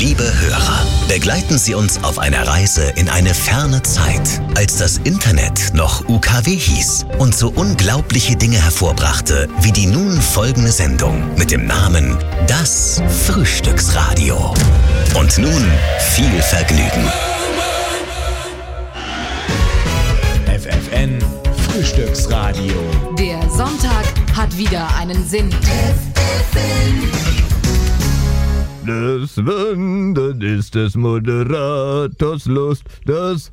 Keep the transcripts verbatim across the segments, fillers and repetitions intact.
Liebe Hörer, begleiten Sie uns auf einer Reise in eine ferne Zeit, als das Internet noch U K W hieß und so unglaubliche Dinge hervorbrachte, wie die nun folgende Sendung mit dem Namen Das Frühstücksradio. Und nun viel Vergnügen. F F N Frühstücksradio. Der Sonntag hat wieder einen Sinn. Des Wandern ist des Moderators Lust, das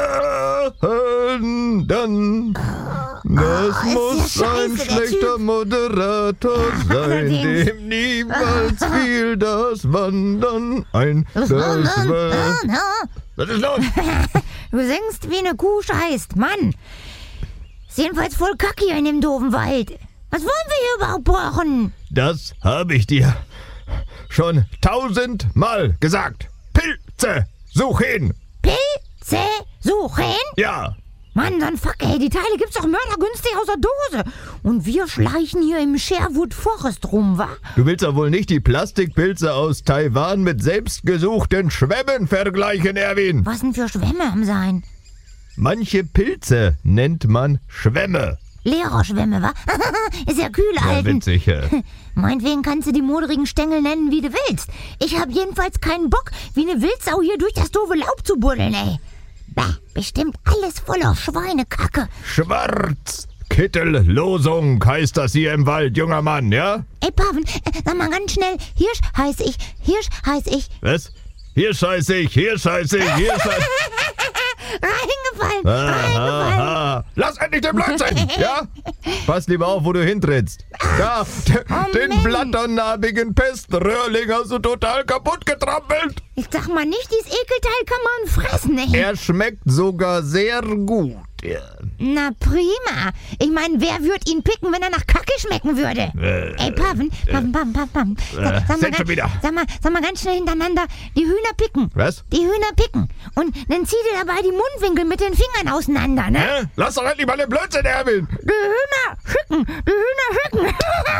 Wandern. Das Oh, muss ist ja ein scheiße, der schlechter Typ. Moderator sein, allerdings. dem niemals fiel das Wandern ein. Das Wandern. Was ist los? Du singst wie eine Kuh scheißt, Mann. Ist jedenfalls voll kacke hier in dem doofen Wald. Was wollen wir hier überhaupt brauchen? Das habe ich dir schon tausendmal gesagt. Pilze suchen. Pilze suchen? Ja. Mann, dann fuck, ey, die Teile gibt's doch mördergünstig aus der Dose. Und wir schleichen hier im Sherwood Forest rum, wa? Du willst doch wohl nicht die Plastikpilze aus Taiwan mit selbstgesuchten Schwämmen vergleichen, Erwin. Was denn für Schwämme am Sein? Manche Pilze nennt man Schwämme. Lehrerschwämme, wa? Ist ja kühl, Ja, Alten. witzig. Ja. Meinetwegen kannst du die moderigen Stängel nennen, wie du willst. Ich hab jedenfalls keinen Bock, wie eine Wildsau hier durch das doofe Laub zu buddeln, ey. Bah, bestimmt alles voller Schweinekacke. Schwarzkittellosung heißt das hier im Wald, junger Mann, ja? Ey, Paven, äh, sag mal ganz schnell, Hirsch heiß ich, Hirsch heiß ich. Was? Hier scheiß ich, hier scheiß ich, hier scheiß ich. Reingefallen, reingefallen. Aha. Lass endlich den Blödsinn, ja? Pass lieber auf, wo du hintrittst. Da, d- Oh, den Mensch. blatternarbigen Peströhrling hast du total kaputt getrampelt. Ich sag mal nicht, dieses Ekelteil kann man fressen, ey. Er schmeckt sogar sehr gut. Ja. Na prima. Ich meine, wer würde ihn picken, wenn er nach Kacke schmecken würde? Äh, Ey, Paven, Paven, Paven, Paven, Paven. Sag, sag, mal, sind schon ganz- wieder. sag, mal, sag mal ganz schnell hintereinander, die Hühner picken. Was? Die Hühner picken. Und dann zieh dir dabei die Mundwinkel mit den Fingern auseinander, ne? Hä? Lass doch endlich mal den Blödsinn, Erwin. Die Hühner schicken, die Hühner schicken.